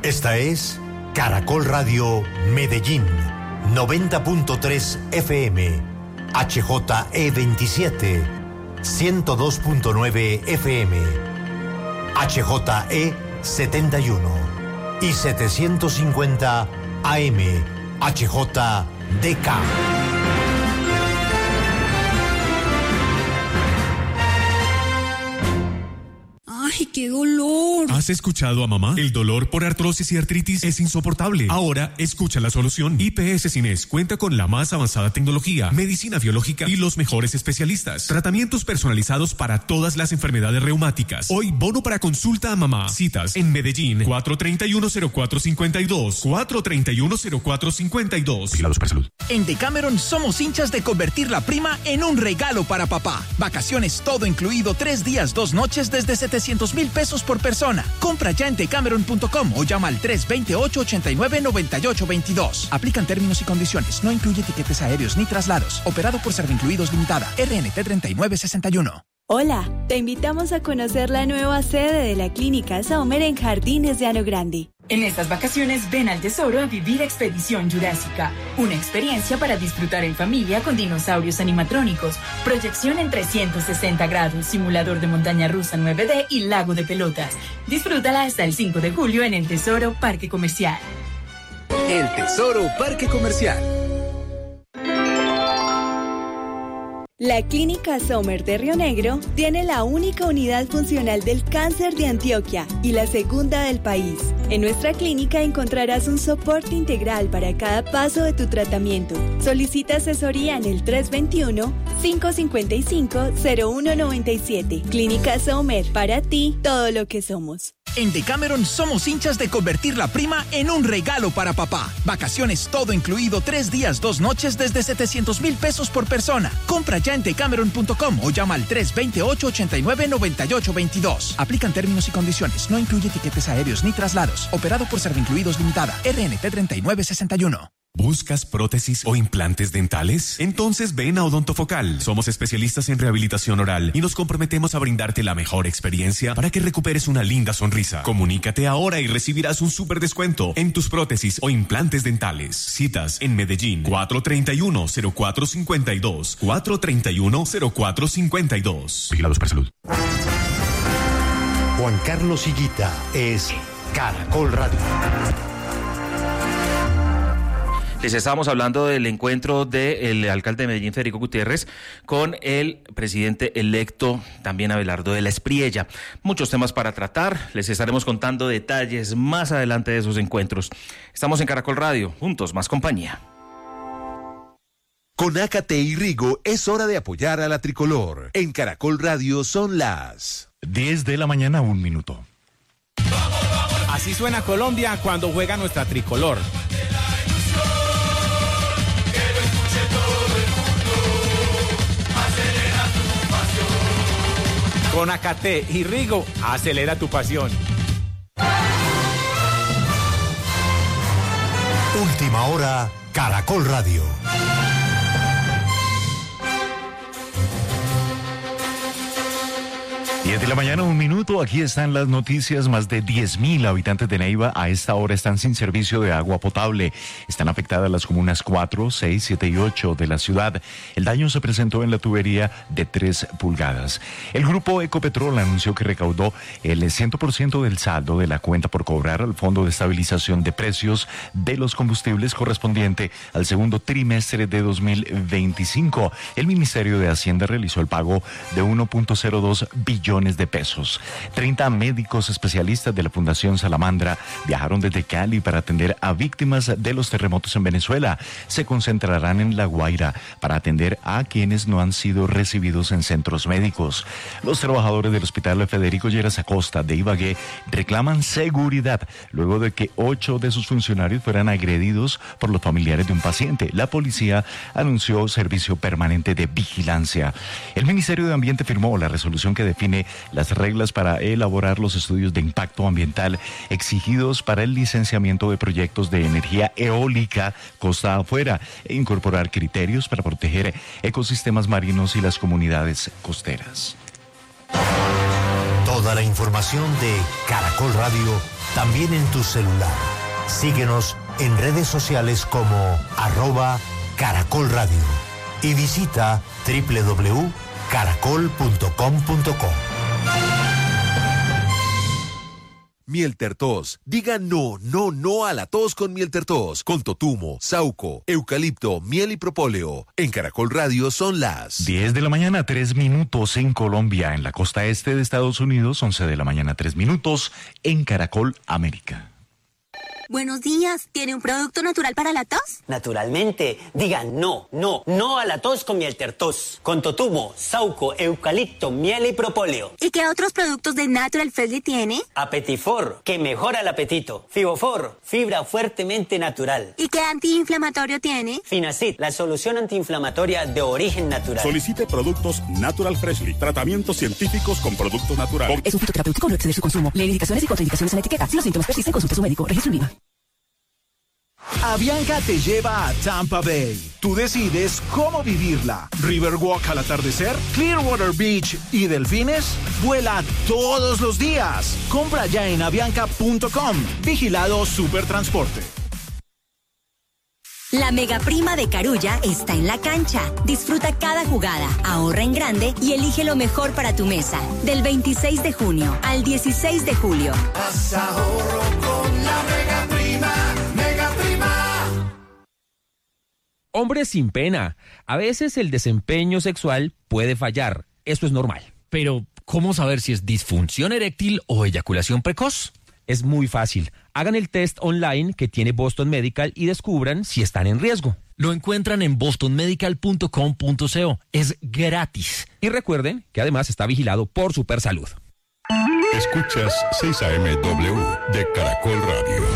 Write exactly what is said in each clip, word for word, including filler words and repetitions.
Esta es Caracol Radio Medellín, noventa punto tres F M, H J E veintisiete, ciento dos punto nueve F M, H J E setenta y uno y setecientos cincuenta A M, H J D K. ¡Ay, qué dolor! ¿Has escuchado a mamá? El dolor por artrosis y artritis es insoportable. Ahora, escucha la solución. I P S Cines cuenta con la más avanzada tecnología, medicina biológica y los mejores especialistas. Tratamientos personalizados para todas las enfermedades reumáticas. Hoy, bono para consulta a mamá. Citas en Medellín, cuatro treinta y uno, cero cuatro cincuenta y dos. cuatro treinta y uno, cero cuatro cincuenta y dos. Vigilados para salud. En Decameron somos hinchas de convertir la prima en un regalo para papá. Vacaciones todo incluido, tres días, dos noches desde setecientos mil pesos por persona. Compra ya en decameron punto com o llama al tres dos ocho, ocho nueve, nueve ocho dos dos. Aplican términos y condiciones. No incluye tiquetes aéreos ni traslados. Operado por Servincluidos Limitada. R N T treinta y nueve sesenta y uno. Hola, te invitamos a conocer la nueva sede de la Clínica Sommer en Jardines de Ano Grande. En estas vacaciones ven al Tesoro a vivir Expedición Jurásica, una experiencia para disfrutar en familia con dinosaurios animatrónicos, proyección en trescientos sesenta grados, simulador de montaña rusa nueve D y lago de pelotas. Disfrútala hasta el cinco de julio en el Tesoro Parque Comercial. El Tesoro Parque Comercial. La Clínica Sommer de Río Negro tiene la única unidad funcional del cáncer de Antioquia y la segunda del país. En nuestra clínica encontrarás un soporte integral para cada paso de tu tratamiento. Solicita asesoría en el tres dos uno, cinco cinco cinco, cero uno nueve siete. Clínica Sommer, para ti, todo lo que somos. En Decameron somos hinchas de convertir la prima en un regalo para papá. Vacaciones todo incluido, tres días, dos noches desde setecientos mil pesos por persona. Compra ya en decameron punto com o llama al tres dos ocho, ocho nueve, nueve ocho dos dos. Aplican términos y condiciones. No incluye tiquetes aéreos ni traslados. Operado por Servincluidos Limitada. R N T treinta y nueve sesenta y uno. ¿Buscas prótesis o implantes dentales? Entonces ven a Odontofocal. Somos especialistas en rehabilitación oral y nos comprometemos a brindarte la mejor experiencia para que recuperes una linda sonrisa. Comunícate ahora y recibirás un súper descuento en tus prótesis o implantes dentales. Citas en Medellín, cuatro treinta y uno, cero cuatro cincuenta y dos. cuatro treinta y uno, cero cuatro cincuenta y dos. Vigilados para salud. Juan Carlos Higuita es Caracol Radio. Les estábamos hablando del encuentro del alcalde de Medellín, Federico Gutiérrez, con el presidente electo, también Abelardo de la Espriella. Muchos temas para tratar, les estaremos contando detalles más adelante de esos encuentros. Estamos en Caracol Radio, juntos, más compañía. Con Ácate y Rigo es hora de apoyar a la tricolor. En Caracol Radio son las diez de la mañana, un minuto. Así suena Colombia cuando juega nuestra tricolor. Con Ácate y Rigo, acelera tu pasión. Última hora, Caracol Radio. diez de la mañana, un minuto. Aquí están las noticias. Más de diez mil habitantes de Neiva a esta hora están sin servicio de agua potable. Están afectadas las comunas cuatro, seis, siete y ocho de la ciudad. El daño se presentó en la tubería de tres pulgadas. El grupo Ecopetrol anunció que recaudó el cien por ciento del saldo de la cuenta por cobrar al Fondo de Estabilización de Precios de los Combustibles correspondiente al segundo trimestre de dos mil veinticinco. El Ministerio de Hacienda realizó el pago de uno punto cero dos billones de pesos. treinta médicos especialistas de la Fundación Salamandra viajaron desde Cali para atender a víctimas de los terremotos en Venezuela. Se concentrarán en La Guaira para atender a quienes no han sido recibidos en centros médicos. Los trabajadores del Hospital Federico Lleras Acosta de Ibagué reclaman seguridad luego de que ocho de sus funcionarios fueran agredidos por los familiares de un paciente. La policía anunció servicio permanente de vigilancia. El Ministerio de Ambiente firmó la resolución que define las reglas para elaborar los estudios de impacto ambiental exigidos para el licenciamiento de proyectos de energía eólica costa afuera e incorporar criterios para proteger ecosistemas marinos y las comunidades costeras. Toda la información de Caracol Radio también en tu celular. Síguenos en redes sociales como arroba Caracol Radio y visita doble u doble u doble u punto caracol punto com punto co. Miel Tertos. Diga no, no, no a la tos con Miel Tertos. Con totumo, sauco, eucalipto, miel y propóleo. En Caracol Radio son las diez de la mañana, tres minutos en Colombia. En la costa este de Estados Unidos, once de la mañana, tres minutos en Caracol América. Buenos días, ¿tiene un producto natural para la tos? Naturalmente, digan no, no, no a la tos con Miel Tertos. Con totumo, sauco, eucalipto, miel y propóleo. ¿Y qué otros productos de Natural Freshly tiene? Apetifor, que mejora el apetito. Fibofor, fibra fuertemente natural. ¿Y qué antiinflamatorio tiene? Finacid, la solución antiinflamatoria de origen natural. Solicite productos Natural Freshly, tratamientos científicos con productos naturales. Es un fitoterapéutico, no exceder su consumo. Lee indicaciones y contraindicaciones en la etiqueta. Si los síntomas persisten, consulte a su médico. Registro en I V A. Avianca te lleva a Tampa Bay. Tú decides cómo vivirla. Riverwalk al atardecer, Clearwater Beach y delfines. Vuela todos los días. Compra ya en avianca punto com. Vigilado Supertransporte. La mega prima de Carulla está en la cancha. Disfruta cada jugada, ahorra en grande y elige lo mejor para tu mesa. Del veintiséis de junio al dieciséis de julio. Haz ahorro con la mega prima. Mega prima. Hombres sin pena. A veces el desempeño sexual puede fallar. Esto es normal. Pero, ¿cómo saber si es disfunción eréctil o eyaculación precoz? Es muy fácil. Hagan el test online que tiene Boston Medical y descubran si están en riesgo. Lo encuentran en boston medical punto com punto co. Es gratis. Y recuerden que además está vigilado por Supersalud. Escuchas seis A M W de Caracol Radio.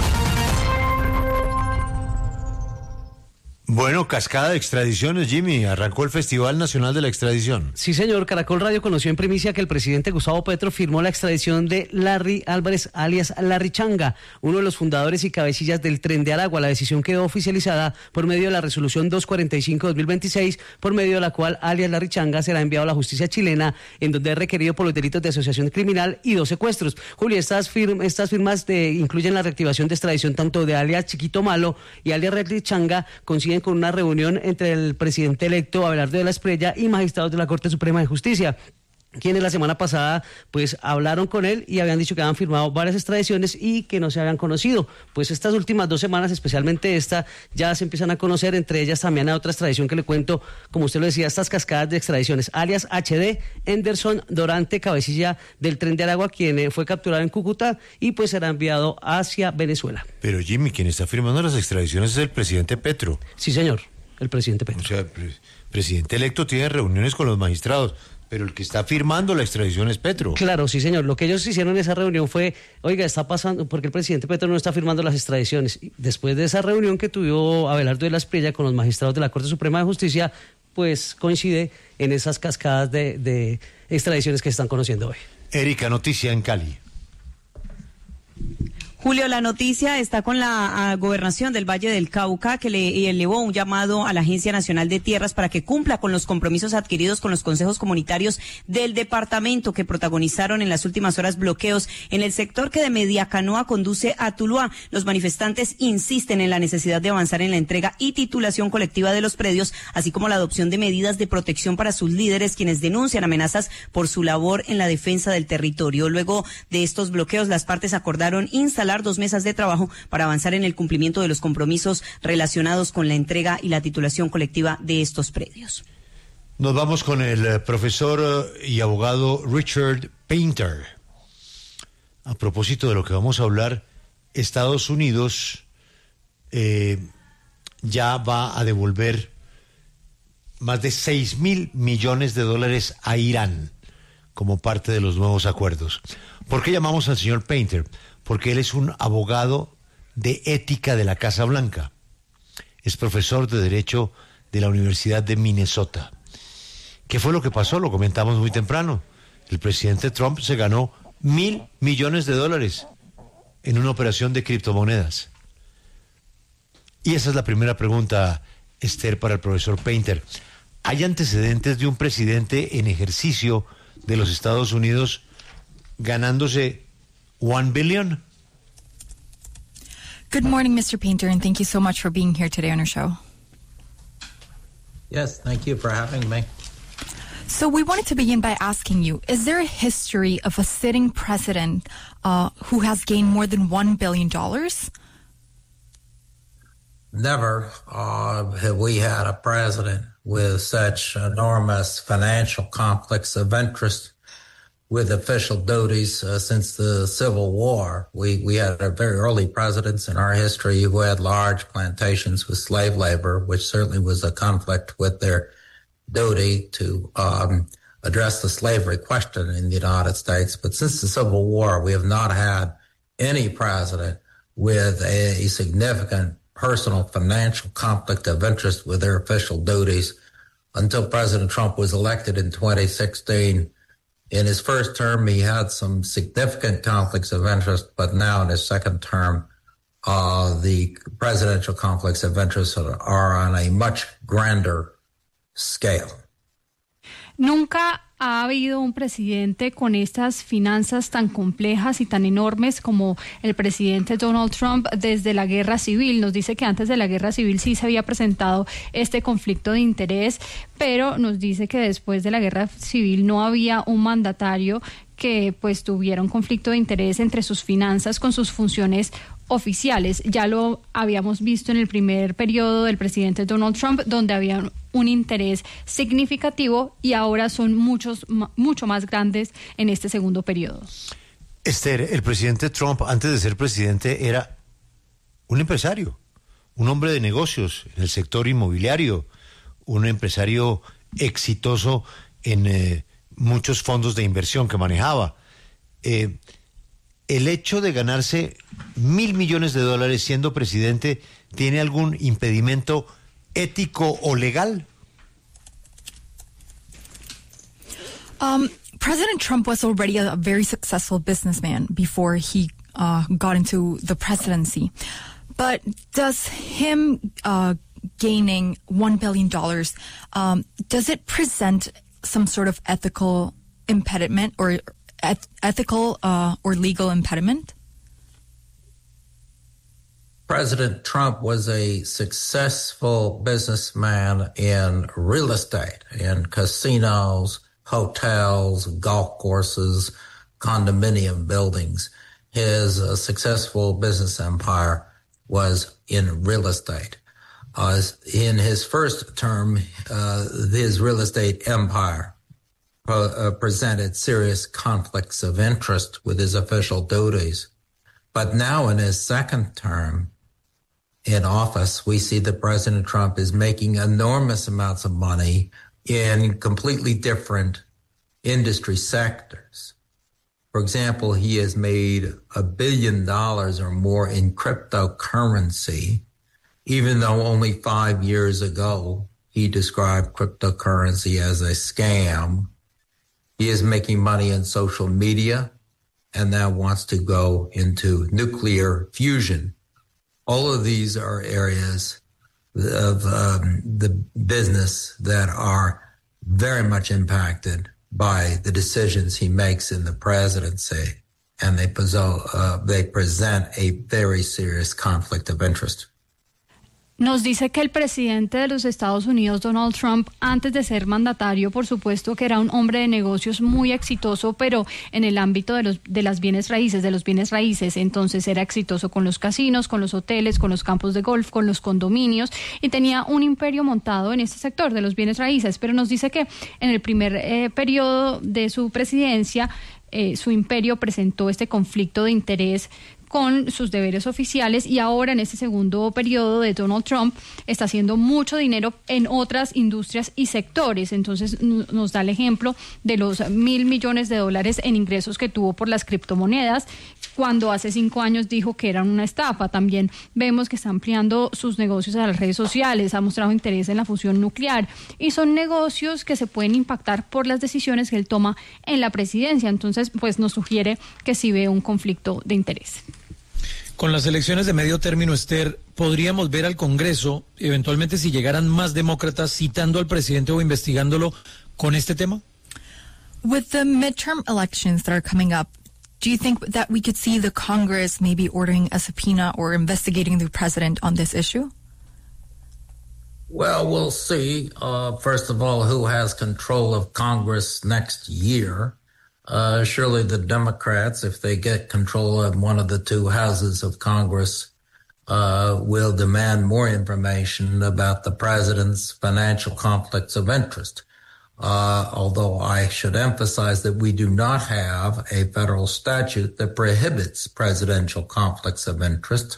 Bueno, cascada de extradiciones, Jimmy. Arrancó el Festival Nacional de la Extradición. Sí, señor. Caracol Radio conoció en primicia que el presidente Gustavo Petro firmó la extradición de Larry Álvarez, alias Larry Changa, uno de los fundadores y cabecillas del Tren de Aragua. La decisión quedó oficializada por medio de la resolución doscientos cuarenta y cinco guión dos mil veintiséis, por medio de la cual alias Larry Changa será enviado a la justicia chilena, en donde es requerido por los delitos de asociación criminal y dos secuestros. Julio, estas, firm, estas firmas de, incluyen la reactivación de extradición tanto de alias Chiquito Malo y alias Larry Changa, coinciden con una reunión entre el presidente electo Abelardo de la Espriella y magistrados de la Corte Suprema de Justicia, quienes la semana pasada pues hablaron con él y habían dicho que habían firmado varias extradiciones y que no se habían conocido. Pues estas últimas dos semanas, especialmente esta, ya se empiezan a conocer. Entre ellas también hay otra extradición que le cuento, como usted lo decía, estas cascadas de extradiciones, alias H D, Henderson Dorante, cabecilla del Tren de Aragua, quien fue capturado en Cúcuta y pues será enviado hacia Venezuela. Pero Jimmy, quien está firmando las extradiciones es el presidente Petro. Sí, señor, el presidente Petro. O sea, el pre- presidente electo tiene reuniones con los magistrados, pero el que está firmando la extradición es Petro. Claro, sí, señor. Lo que ellos hicieron en esa reunión fue, oiga, está pasando, porque el presidente Petro no está firmando las extradiciones. Después de esa reunión que tuvo Abelardo de la Espriella con los magistrados de la Corte Suprema de Justicia, pues coincide en esas cascadas de, de extradiciones que se están conociendo hoy. Erika, noticia en Cali. Julio, la noticia está con la Gobernación del Valle del Cauca, que le elevó un llamado a la Agencia Nacional de Tierras para que cumpla con los compromisos adquiridos con los consejos comunitarios del departamento, que protagonizaron en las últimas horas bloqueos en el sector que de Mediacanoa conduce a Tuluá. Los manifestantes insisten en la necesidad de avanzar en la entrega y titulación colectiva de los predios, así como la adopción de medidas de protección para sus líderes, quienes denuncian amenazas por su labor en la defensa del territorio. Luego de estos bloqueos, las partes acordaron instalar dos mesas de trabajo para avanzar en el cumplimiento de los compromisos relacionados con la entrega y la titulación colectiva de estos predios. Nos vamos con el eh, profesor eh, y abogado Richard Painter. A propósito de lo que vamos a hablar, Estados Unidos eh, ya va a devolver más de seis mil millones de dólares a Irán como parte de los nuevos acuerdos. ¿Por qué llamamos al señor Painter? Porque él es un abogado de ética de la Casa Blanca. Es profesor de Derecho de la Universidad de Minnesota. ¿Qué fue lo que pasó? Lo comentamos muy temprano. El presidente Trump se ganó mil millones de dólares en una operación de criptomonedas. Y esa es la primera pregunta, Esther, para el profesor Painter. ¿Hay antecedentes de un presidente en ejercicio de los Estados Unidos ganándose one billion? Good morning, Mister Painter, and thank you so much for being here today on our show. Yes, thank you for having me. So we wanted to begin by asking you, is there a history of a sitting president uh, who has gained more than one billion dollars? Never uh, have we had a president with such enormous financial conflicts of interest with official duties uh, since the Civil War. We, we had a very early presidents in our history who had large plantations with slave labor, which certainly was a conflict with their duty to um, address the slavery question in the United States. But since the Civil War, we have not had any president with a, a significant personal financial conflict of interest with their official duties until President Trump was elected in twenty sixteen. In his first term, he had some significant conflicts of interest, but now in his second term, uh, the presidential conflicts of interest are on a much grander scale. Nunca ha habido un presidente con estas finanzas tan complejas y tan enormes como el presidente Donald Trump desde la guerra civil. Nos dice que antes de la guerra civil sí se había presentado este conflicto de interés, pero nos dice que después de la guerra civil no había un mandatario que pues tuviera un conflicto de interés entre sus finanzas con sus funciones oficiales. Ya lo habíamos visto en el primer periodo del presidente Donald Trump, donde había un interés significativo y ahora son muchos, mucho más grandes en este segundo periodo. Esther, el presidente Trump, antes de ser presidente, era un empresario, un hombre de negocios en el sector inmobiliario, un empresario exitoso en eh, muchos fondos de inversión que manejaba. Eh, ¿El hecho de ganarse mil millones de dólares siendo presidente tiene algún impedimento ético o legal? Um, President Trump was already a, a very successful businessman before he uh, got into the presidency. But does him uh, gaining one billion dollars, um, does it present some sort of ethical impediment or eth- ethical uh, or legal impediment? President Trump was a successful businessman in real estate, in casinos, hotels, golf courses, condominium buildings. His uh, successful business empire was in real estate. Uh, in his first term, uh, his real estate empire uh, uh, presented serious conflicts of interest with his official duties. But now in his second term in office, we see that President Trump is making enormous amounts of money in completely different industry sectors. For example, he has made a billion dollars or more in cryptocurrency, even though only five years ago he described cryptocurrency as a scam. He is making money in social media and now wants to go into nuclear fusion. All of these are areas of um, the business that are very much impacted by the decisions he makes in the presidency, and they, poso- uh, they present a very serious conflict of interest. Nos dice que el presidente de los Estados Unidos, Donald Trump, antes de ser mandatario, por supuesto que era un hombre de negocios muy exitoso, pero en el ámbito de los de las bienes raíces, de los bienes raíces, entonces era exitoso con los casinos, con los hoteles, con los campos de golf, con los condominios, y tenía un imperio montado en este sector de los bienes raíces. Pero nos dice que en el primer eh, periodo de su presidencia, eh, su imperio presentó este conflicto de interés con sus deberes oficiales, y ahora en este segundo periodo de Donald Trump está haciendo mucho dinero en otras industrias y sectores. Entonces nos da el ejemplo de los mil millones de dólares en ingresos que tuvo por las criptomonedas, cuando hace cinco años dijo que eran una estafa. También vemos que está ampliando sus negocios a las redes sociales, ha mostrado interés en la fusión nuclear, y son negocios que se pueden impactar por las decisiones que él toma en la presidencia. Entonces, pues nos sugiere que sí ve un conflicto de interés. Con las elecciones de medio término, Esther, ¿podríamos ver al Congreso, eventualmente si llegaran más demócratas, citando al presidente o investigándolo con este tema? With the midterm elections that are coming up, do you think that we could see the Congress maybe ordering a subpoena or investigating the president on this issue? Well, we'll see. Uh, first of all, who has control of Congress next year? Uh, surely the Democrats, if they get control of one of the two houses of Congress, uh, will demand more information about the president's financial conflicts of interest. Uh, although I should emphasize that we do not have a federal statute that prohibits presidential conflicts of interest.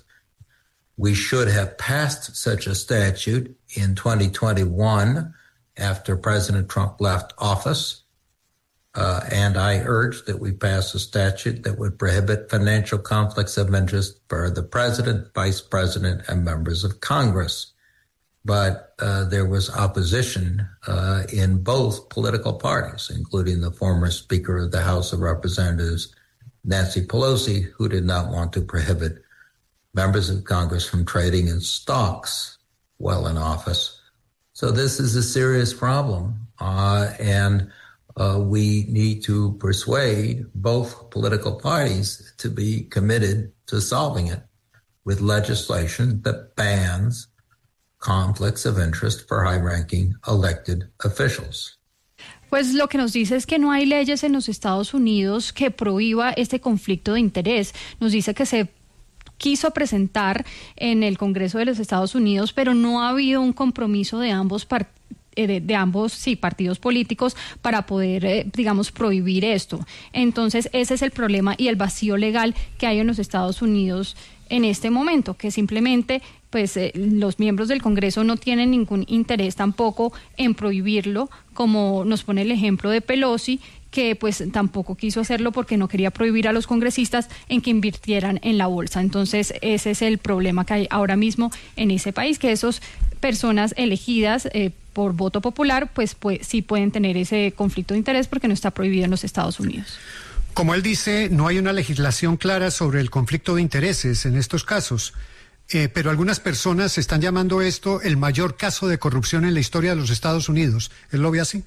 We should have passed such a statute in twenty twenty-one after President Trump left office. Uh, and I urge that we pass a statute that would prohibit financial conflicts of interest for the president, vice president, and members of Congress. But uh, there was opposition uh, in both political parties, including the former Speaker of the House of Representatives, Nancy Pelosi, who did not want to prohibit members of Congress from trading in stocks while in office. So this is a serious problem, uh, and uh, we need to persuade both political parties to be committed to solving it with legislation that bans conflicts of interest for high-ranking elected officials. Pues lo que nos dice es que no hay leyes en los Estados Unidos que prohíba este conflicto de interés. Nos dice que se quiso presentar en el Congreso de los Estados Unidos, pero no ha habido un compromiso de ambos partidos. De, de ambos sí, partidos políticos para poder, eh, digamos, prohibir esto. Entonces, ese es el problema y el vacío legal que hay en los Estados Unidos en este momento, que simplemente pues eh, los miembros del Congreso no tienen ningún interés tampoco en prohibirlo, como nos pone el ejemplo de Pelosi, que pues tampoco quiso hacerlo porque no quería prohibir a los congresistas en que invirtieran en la bolsa. Entonces, ese es el problema que hay ahora mismo en ese país, que esas personas elegidas eh, por voto popular, pues, pues sí pueden tener ese conflicto de interés porque no está prohibido en los Estados Unidos. Como él dice, no hay una legislación clara sobre el conflicto de intereses en estos casos, eh, pero algunas personas están llamando esto el mayor caso de corrupción en la historia de los Estados Unidos. ¿Él lo ve así?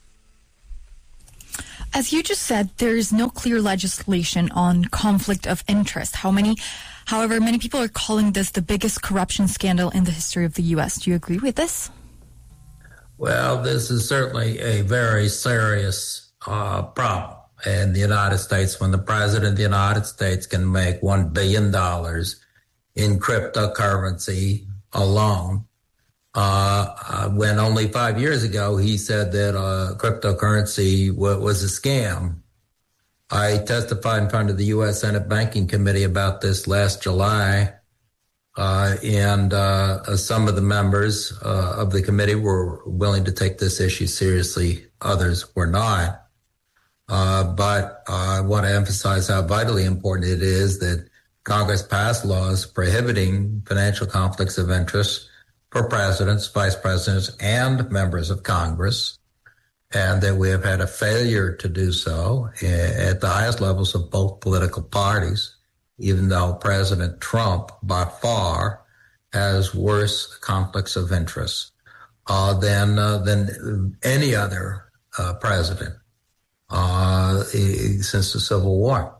As you just said, there is no clear legislation on conflict of interest. How many, however, many people are calling this the biggest corruption scandal in the history of the U S. Do you agree with this? Well, this is certainly a very serious uh, problem in the United States when the president of the United States can make one billion dollars in cryptocurrency alone. Uh, uh, when only five years ago he said that uh, cryptocurrency w- was a scam. I testified in front of the U S Senate Banking Committee about this last July, uh, and uh, some of the members uh, of the committee were willing to take this issue seriously. Others were not. Uh, but uh, I want to emphasize how vitally important it is that Congress pass laws prohibiting financial conflicts of interest for presidents, vice presidents, and members of Congress, and that we have had a failure to do so at the highest levels of both political parties, even though President Trump, by far, has worse conflicts of interest uh, than uh, than any other uh, president uh, since the Civil War.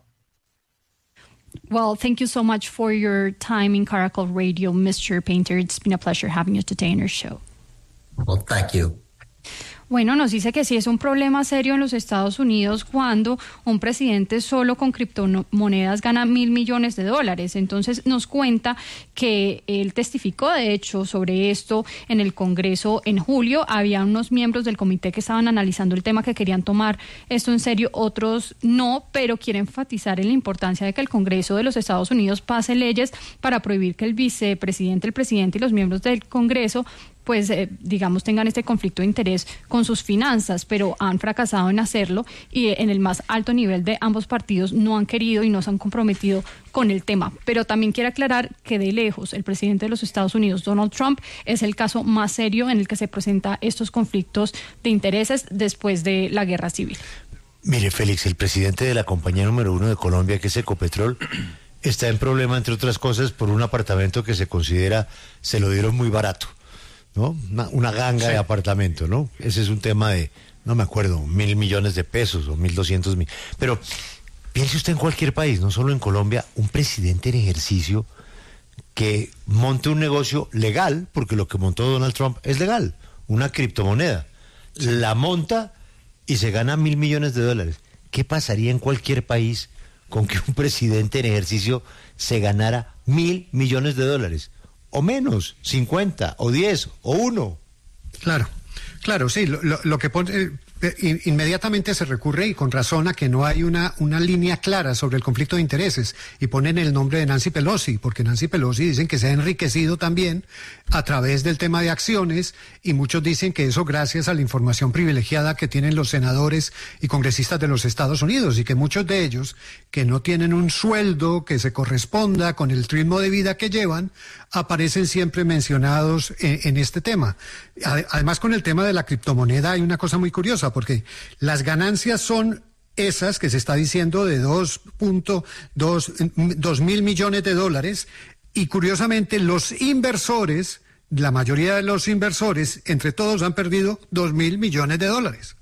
Well, thank you so much for your time in Caracol Radio, Mister Painter. It's been a pleasure having you today in our show. Well, thank you. Bueno, nos dice que sí es un problema serio en los Estados Unidos cuando un presidente solo con criptomonedas gana mil millones de dólares. Entonces nos cuenta que él testificó, de hecho, sobre esto en el Congreso en julio. Había unos miembros del comité que estaban analizando el tema que querían tomar esto en serio, otros no, pero quiere enfatizar en la importancia de que el Congreso de los Estados Unidos pase leyes para prohibir que el vicepresidente, el presidente y los miembros del Congreso pues eh, digamos tengan este conflicto de interés con sus finanzas, pero han fracasado en hacerlo y eh, en el más alto nivel de ambos partidos no han querido y no se han comprometido con el tema. Pero también quiere aclarar que de lejos el presidente de los Estados Unidos, Donald Trump, es el caso más serio en el que se presentan estos conflictos de intereses después de la guerra civil. Mire, Félix, el presidente de la compañía número uno de Colombia, que es Ecopetrol, está en problema, entre otras cosas, por un apartamento que se considera, se lo dieron muy barato, ¿no? Una, una ganga sí. de apartamento, ¿no? Ese es un tema de, no me acuerdo, mil millones de pesos o mil doscientos mil. Pero Piense usted en cualquier país, no solo en Colombia, un presidente en ejercicio que monte un negocio legal, porque lo que montó Donald Trump es legal, una criptomoneda. La monta y se gana mil millones de dólares. ¿Qué pasaría en cualquier país con que un presidente en ejercicio se ganara mil millones de dólares? O menos, cincuenta, o diez, o uno. Claro, claro, sí, lo, lo, lo que pone... Inmediatamente se recurre, y con razón, a que no hay una, una línea clara sobre el conflicto de intereses, y ponen el nombre de Nancy Pelosi, porque Nancy Pelosi dicen que se ha enriquecido también a través del tema de acciones, y muchos dicen que eso gracias a la información privilegiada que tienen los senadores y congresistas de los Estados Unidos, y que muchos de ellos, que no tienen un sueldo que se corresponda con el ritmo de vida que llevan, aparecen siempre mencionados en, en este tema. Además, con el tema de la criptomoneda hay una cosa muy curiosa, porque las ganancias son esas que se está diciendo de dos punto dos mil millones de dólares, y curiosamente los inversores, la mayoría de los inversores, entre todos han perdido dos mil millones de dólares.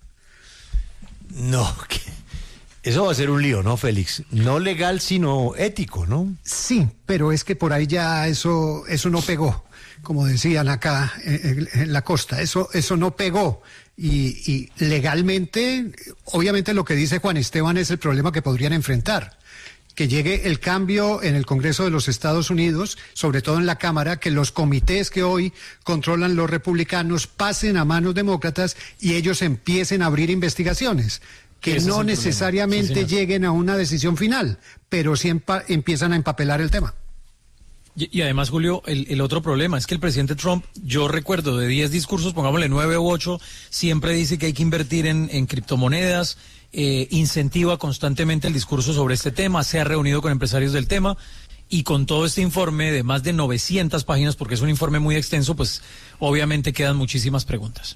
No, que eso va a ser un lío, ¿no, Félix? No legal, sino ético, ¿no? Sí, pero es que por ahí ya eso, eso no pegó, como decían acá en, en la costa, eso, eso no pegó. Y, y legalmente, obviamente lo que dice Juan Esteban es el problema que podrían enfrentar. Que llegue el cambio en el Congreso de los Estados Unidos, sobre todo en la Cámara, que los comités que hoy controlan los republicanos pasen a manos demócratas y ellos empiecen a abrir investigaciones. Que Ese no es necesariamente sí, lleguen a una decisión final, pero sí empa- empiezan a empapelar el tema. Y, y además, Julio, el, el otro problema es que el presidente Trump, yo recuerdo de diez discursos, pongámosle nueve u ocho, siempre dice que hay que invertir en, en criptomonedas, eh, incentiva constantemente el discurso sobre este tema, se ha reunido con empresarios del tema, y con todo este informe de más de novecientas páginas, porque es un informe muy extenso, pues obviamente quedan muchísimas preguntas.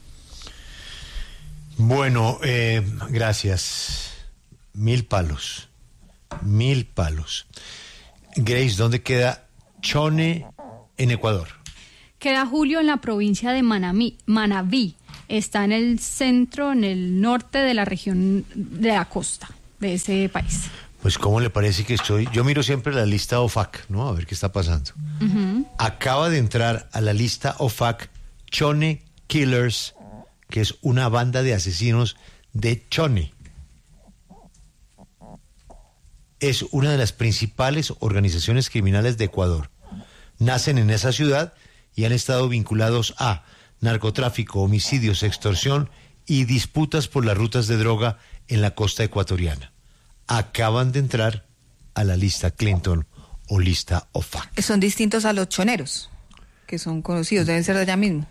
Bueno, eh, gracias. Mil palos. Mil palos. Grace, ¿dónde queda Chone en Ecuador? Queda, Julio, en la provincia de Manabí. Manabí. Está en el centro, en el norte de la región de la costa de ese país. Pues, ¿cómo le parece que estoy? Yo miro siempre la lista O F A C, ¿no? A ver qué está pasando. Uh-huh. Acaba de entrar a la lista O F A C Chone Killers, que es una banda de asesinos de Chone. Es una de las principales organizaciones criminales de Ecuador. Nacen en esa ciudad y han estado vinculados a narcotráfico, homicidios, extorsión y disputas por las rutas de droga en la costa ecuatoriana. Acaban de entrar a la lista Clinton o lista O F A C. Son distintos a los choneros, que son conocidos, deben ser de allá mismo.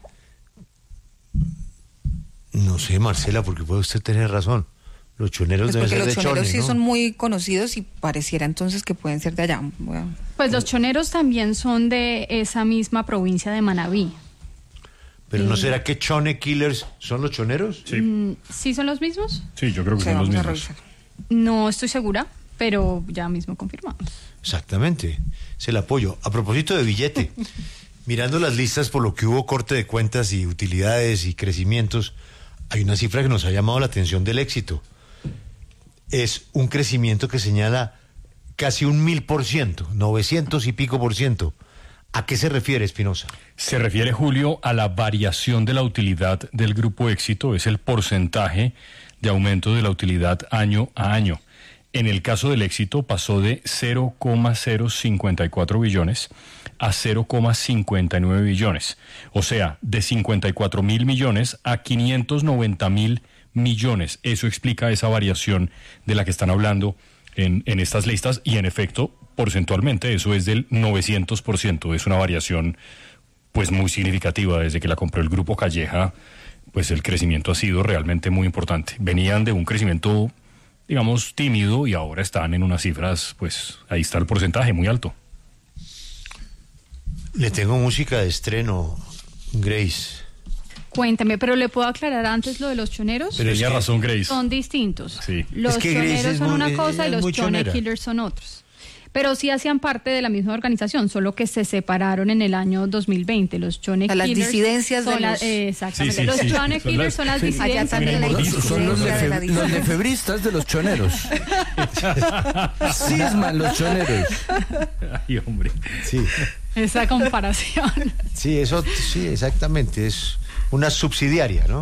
No sé, Marcela, porque puede usted tener razón. Los choneros Pues deben porque ser los de choneros Chone, sí ¿no? son muy conocidos y pareciera entonces que pueden ser de allá. Bueno. Pues los choneros también son de esa misma provincia de Manabí. ¿Pero no Eh, será que Chone Killers son los choneros? Sí. Mm, ¿Sí son los mismos? Sí, yo creo que Sí, son los vamos a mismos. revisar. No estoy segura, pero ya mismo confirmamos. Exactamente, es el apoyo. A propósito de billete, mirando las listas por lo que hubo corte de cuentas y utilidades y crecimientos, hay una cifra que nos ha llamado la atención del éxito. Es un crecimiento que señala casi un mil por ciento, novecientos y pico por ciento. ¿A qué se refiere, Espinosa? Se refiere, Julio, a la variación de la utilidad del Grupo Éxito, es el porcentaje de aumento de la utilidad año a año. En el caso del Éxito pasó de cero coma cero cincuenta y cuatro billones a cero coma cincuenta y nueve billones, o sea, de cincuenta y cuatro mil millones a quinientos noventa mil millones. Eso explica esa variación de la que están hablando en, en estas listas, y en efecto, porcentualmente, eso es del novecientos por ciento, es una variación pues muy significativa. Desde que la compró el Grupo Calleja, pues el crecimiento ha sido realmente muy importante. Venían de un crecimiento, digamos, tímido, y ahora están en unas cifras, pues ahí está el porcentaje muy alto. Le tengo música de estreno, Grace. Cuéntame, pero le puedo aclarar antes lo de los choneros. Pero tenía razón, Grace. Son distintos. Sí. Los Es que Grace choneros es son muy- una ella cosa y es los muy chone chonera. killers son otros. pero sí hacían parte de la misma organización, solo que se separaron en el año dos mil veinte. Los John F. Las Killers disidencias son de la- los... eh, exactamente, Sí, sí, los sí. John F. Son Killers las- son las sí. disidencias. Allá también hay Son los, disidencia de la lefe- los disidencia. lefebristas de los choneros. Cisman los choneros. Ay, hombre. Sí, Esa comparación. sí, eso, sí, exactamente. Es una subsidiaria, ¿no?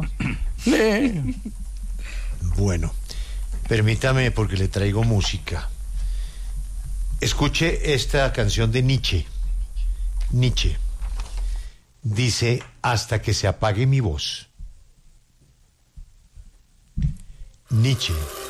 Bueno, permítame porque le traigo música. Escuche esta canción de Nietzsche. Nietzsche dice: hasta que se apague mi voz. Nietzsche.